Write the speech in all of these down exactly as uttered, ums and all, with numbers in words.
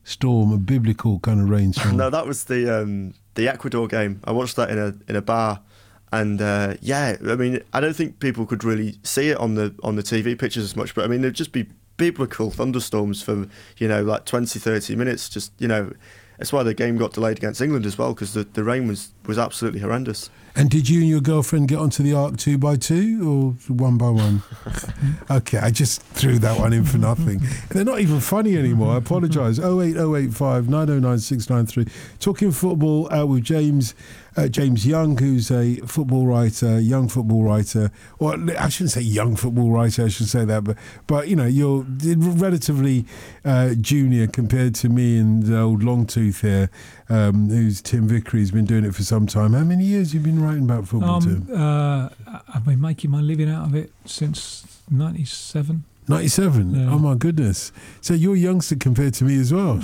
storm, a biblical kind of rainstorm. No, that was the um, the Ecuador game. I watched that in a in a bar, and uh, yeah, I mean, I don't think people could really see it on the on the T V pictures as much, but I mean, it'd just be biblical thunderstorms for, you know, like twenty, thirty minutes. Just, you know, that's why the game got delayed against England as well, because the, the rain was, was absolutely horrendous. And did you and your girlfriend get onto the Ark two by two or one by one? Okay, I just threw that one in for nothing. They're not even funny anymore. I apologise. oh eight oh eight five nine oh nine six nine three. Talking football uh, with James uh, James Young, who's a football writer, young football writer. Or I shouldn't say young football writer, I should say that. But, but you know, you're relatively uh, junior compared to me and the old long tooth here, um, who's Tim Vickery. He's been doing it for some time. How many years have you been writing about football, um, Tim? Uh, I've been making my living out of it since ninety-seven. ninety-seven? Yeah. Oh my goodness. So you're a youngster compared to me as well.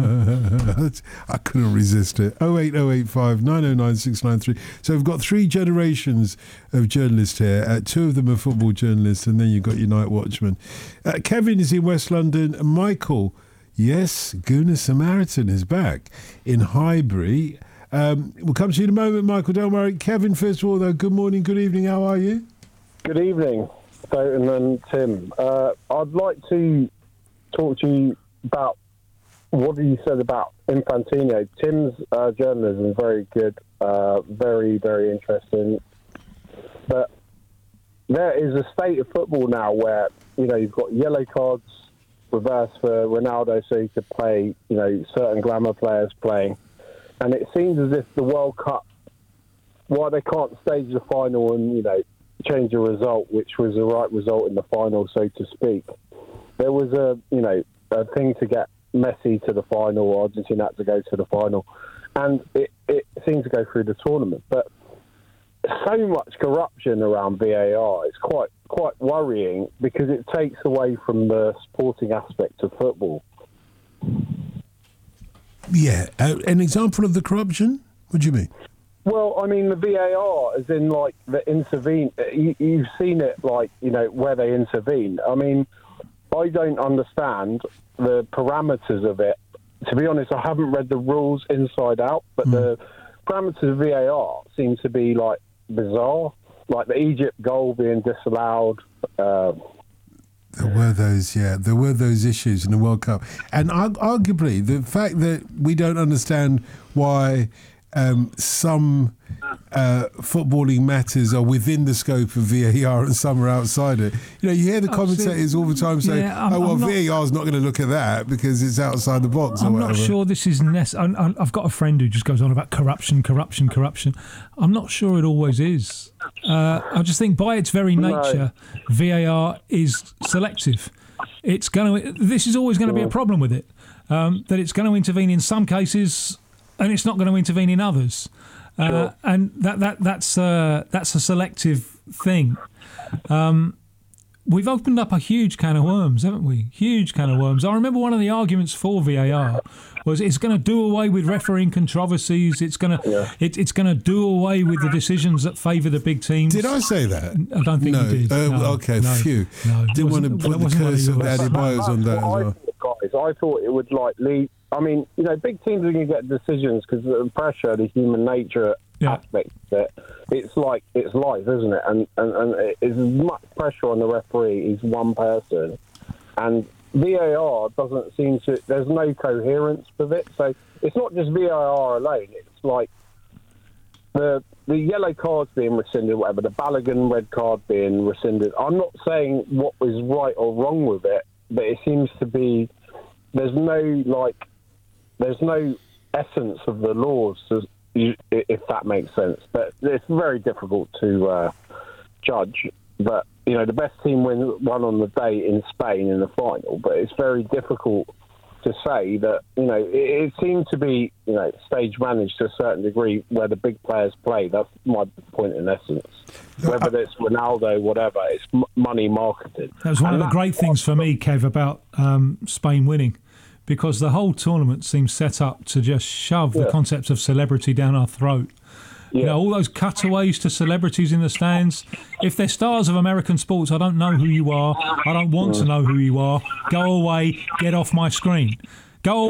I couldn't resist it. oh eight oh eight five nine oh nine six nine three. So we've got three generations of journalists here. Uh, two of them are football journalists, and then you've got your night watchman. Uh, Kevin is in West London. Michael, yes, Gooner Samaritan is back in Highbury. Um, we'll come to you in a moment, Michael. Don't worry. Kevin, first of all, though, good morning, good evening. How are you? Good evening, Stoughton and Tim. Uh, I'd like to talk to you about what you said about Infantino. Tim's uh, journalism is very good, uh, very, very interesting. But there is a state of football now where, you know, you've got yellow cards reversed for Ronaldo so he could play, you know, certain glamour players playing. And it seems as if the World Cup, why they can't stage the final and, you know, change the result, which was the right result in the final, so to speak. There was a, you know, a thing to get Messi to the final, Argentina had to go to the final. And it, it seemed to go through the tournament. But so much corruption around V A R, it's quite, quite worrying because it takes away from the sporting aspect of football. Yeah, uh, an example of the corruption? What do you mean? Well, I mean, the V A R, as in, like, the intervene, you, you've seen it, like, you know, where they intervene. I mean, I don't understand the parameters of it. To be honest, I haven't read the rules inside out, but mm. the parameters of V A R seem to be, like, bizarre. Like the Egypt goal being disallowed. Uh, There were those, yeah, there were those issues in the World Cup. And arguably, the fact that we don't understand why um, some uh, footballing matters are within the scope of V A R and some are outside it. You know, you hear the commentators all the time saying, yeah, I'm, oh, well, I'm not, V A R's not going to look at that because it's outside the box I'm or whatever. not sure this is necessary. I've got a friend who just goes on about corruption, corruption, corruption. I'm not sure it always is. Uh, I just think by its very nature, no. V A R is selective. It's going to. This is always going to be a problem with it. Um, that it's going to intervene in some cases, and it's not going to intervene in others. Uh, sure. And that that that's uh, that's a selective thing. Um, we've opened up a huge can of worms, haven't we? Huge can of worms. I remember one of the arguments for V A R was it's going to do away with refereeing controversies. It's going to yeah. it, it's going to do away with the decisions that favour the big teams. Did I say that? I don't think no. you did. Uh, no, okay, no, phew. No, Didn't want to put the curse of Adebayo's on that as well. Guys, I thought it would like lead. I mean, you know, big teams are going to get decisions because of the pressure, the human nature yeah. aspect of it. It's like it's life, isn't it? And and and it's much pressure on the referee. He's one person, and V A R doesn't seem to. There's no coherence with it. So it's not just V A R alone. It's like the the yellow cards being rescinded, whatever. The Balogun red card being rescinded. I'm not saying what was right or wrong with it, but it seems to be there's no like there's no essence of the laws, if that makes sense. But it's very difficult to uh, judge. But you know, the best team win won on the day in Spain in the final. But it's very difficult to say that, you know, it, it seemed to be, you know, stage managed to a certain degree where the big players play. That's my point in essence. Whether it's Ronaldo, whatever, it's m- money marketed. That was one and of the great things for me, Kev, about um, Spain winning, because the whole tournament seems set up to just shove yeah. the concept of celebrity down our throat. Yeah. You know, all those cutaways to celebrities in the stands. If they're stars of American sports, I don't know who you are. I don't want to know who you are. Go away. Get off my screen. Go away.